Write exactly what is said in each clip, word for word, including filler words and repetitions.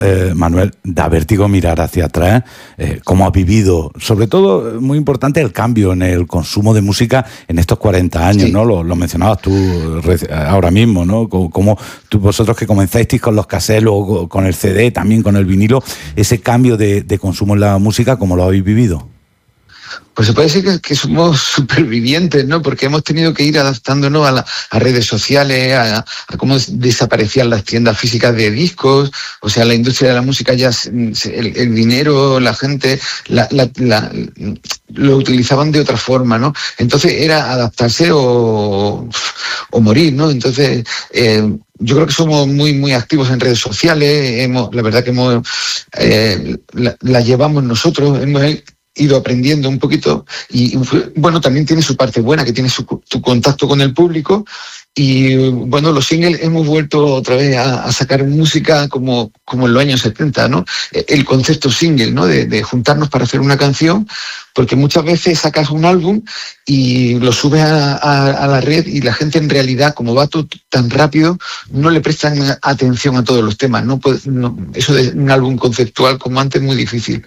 eh, Manuel, da vértigo mirar hacia atrás, eh, cómo has vivido, sobre todo, muy importante, el cambio en el consumo de música en estos cuarenta años, Sí. ¿no? Lo, lo mencionabas tú reci- ahora mismo, ¿no? Como, como tú, vosotros que comenzasteis con los cassettes, luego con el C D, también con el vinilo, ese cambio de, de consumo en la música, ¿cómo lo habéis vivido? Pues se puede decir que, que somos supervivientes, ¿no? Porque hemos tenido que ir adaptándonos a, la, a redes sociales, a, a cómo desaparecían las tiendas físicas de discos, o sea, la industria de la música ya, el, el dinero, la gente, la, la, la, lo utilizaban de otra forma, ¿no? Entonces era adaptarse o, o morir, ¿no? Entonces, eh, yo creo que somos muy, muy activos en redes sociales, hemos, la verdad que hemos, eh, la, la llevamos nosotros, hemos ido aprendiendo un poquito y bueno, también tiene su parte buena, que tiene su, tu contacto con el público y bueno, los singles hemos vuelto otra vez a, a sacar música como, como en los años setenta, ¿no? El concepto single, ¿no? De, de juntarnos para hacer una canción, porque muchas veces sacas un álbum y lo subes a, a, a la red y la gente en realidad, como va todo tan rápido, no le prestan atención a todos los temas, ¿no? Pues, no, eso de un álbum conceptual como antes es muy difícil.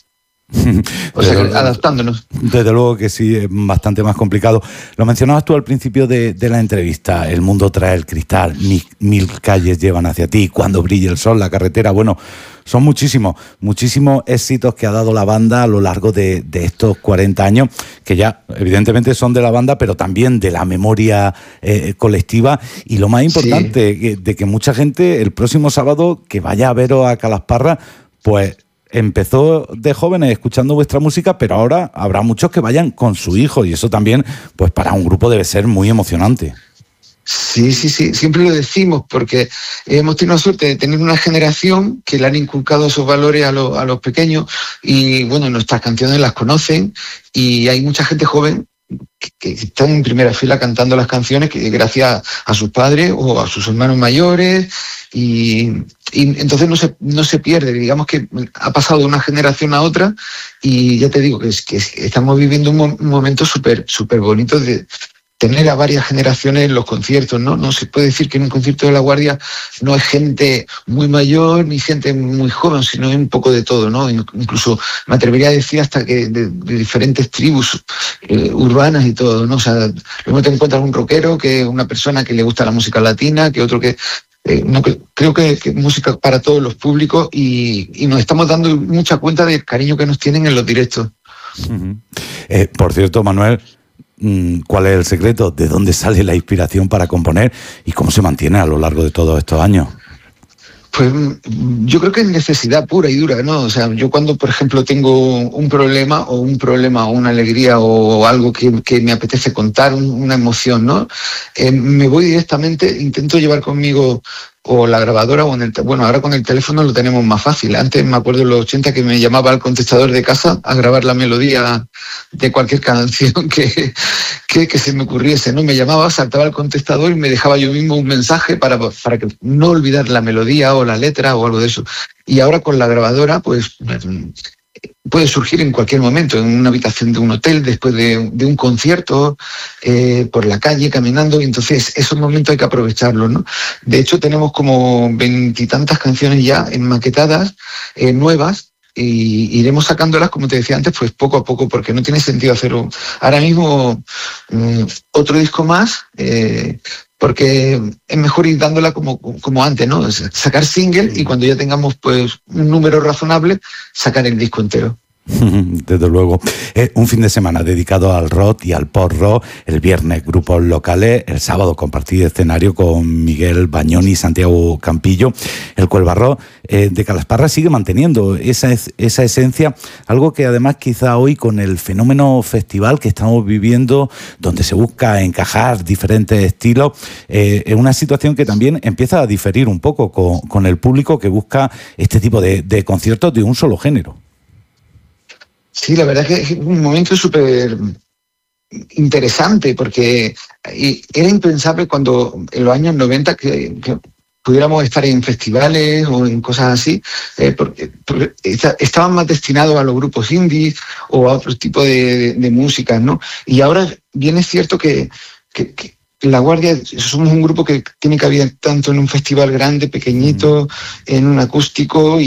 O sea, que adaptándonos. Desde luego que sí, es bastante más complicado. Lo mencionabas tú al principio de, de la entrevista, el mundo trae el cristal, mil, mil calles llevan hacia ti, cuando brille el sol, la carretera, bueno, son muchísimos, muchísimos éxitos que ha dado la banda a lo largo de, de estos cuarenta años, que ya evidentemente son de la banda, pero también de la memoria eh, colectiva, y lo más importante, sí. de que mucha gente el próximo sábado que vaya a veros a Calasparra, pues empezó de jóvenes escuchando vuestra música, pero ahora habrá muchos que vayan con su hijo y eso también, pues para un grupo debe ser muy emocionante. Sí, sí, sí, siempre lo decimos porque hemos tenido la suerte de tener una generación que le han inculcado esos valores a, lo, a los pequeños y bueno, nuestras canciones las conocen y hay mucha gente joven que, que están en primera fila cantando las canciones que gracias a sus padres o a sus hermanos mayores y, y entonces no se, no se pierde, digamos que ha pasado de una generación a otra y ya te digo que, es, que, es, que estamos viviendo un, mo- un momento súper súper bonito de tener a varias generaciones en los conciertos, ¿no? No se puede decir que en un concierto de La Guardia no es gente muy mayor ni gente muy joven, sino un poco de todo, ¿no? Incluso me atrevería a decir hasta que de, de diferentes tribus eh, urbanas y todo, ¿no? O sea, lo mismo te encuentras un rockero que una persona que le gusta la música latina, que otro que... Eh, no, que, creo que, que música para todos los públicos y, y nos estamos dando mucha cuenta del cariño que nos tienen en los directos. Uh-huh. Eh, por cierto, Manuel, ¿cuál es el secreto? ¿De dónde sale la inspiración para componer? ¿Y cómo se mantiene a lo largo de todos estos años? Pues yo creo que es necesidad pura y dura, ¿no? O sea, yo cuando, por ejemplo, tengo un problema o un problema o una alegría o algo que, que me apetece contar, una emoción, ¿no? Eh, me voy directamente, intento llevar conmigo o la grabadora o en el... Bueno, ahora con el teléfono lo tenemos más fácil. Antes me acuerdo en los ochenta que me llamaba al contestador de casa a grabar la melodía de cualquier canción que, que, que se me ocurriese, ¿no? Me llamaba, saltaba al contestador y me dejaba yo mismo un mensaje para, para que no olvidar la melodía o la letra o algo de eso. Y ahora con la grabadora, pues... puede surgir en cualquier momento, en una habitación de un hotel, después de, de un concierto, eh, por la calle, caminando, y entonces esos momentos hay que aprovecharlos, ¿no? De hecho, tenemos como veintitantas canciones ya enmaquetadas, eh, nuevas, y iremos sacándolas, como te decía antes, pues poco a poco, porque no tiene sentido hacerlo ahora mismo um, otro disco más, eh, porque es mejor ir dándola como, como antes, ¿no? Sacar single y cuando ya tengamos pues un número razonable, sacar el disco entero. Desde luego. Eh, un fin de semana dedicado al rock y al post-rock. El viernes grupos locales, el sábado compartí escenario con Miguel Bañón y Santiago Campillo. El Cuelva eh, de Calasparra sigue manteniendo esa, esa esencia, algo que además quizá hoy con el fenómeno festival que estamos viviendo, donde se busca encajar diferentes estilos, eh, es una situación que también empieza a diferir un poco con, con el público que busca este tipo de, de conciertos de un solo género. Sí, la verdad es que es un momento súper interesante porque era impensable cuando en los años noventa que, que pudiéramos estar en festivales o en cosas así, eh, porque, porque estaban más destinados a los grupos indie o a otro tipo de, de, de música, ¿no? Y ahora bien es cierto que, que, que La Guardia somos un grupo que tiene cabida tanto en un festival grande, pequeñito, mm. en un acústico